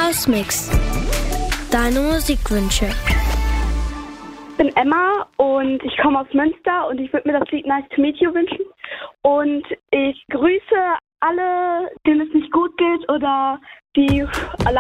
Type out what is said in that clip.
Hausmix. Deine Musikwünsche. Ich bin Emma und ich komme aus Münster und ich würde mir das Lied Nice to Meet You wünschen. Und ich grüße alle, denen es nicht gut geht oder die allein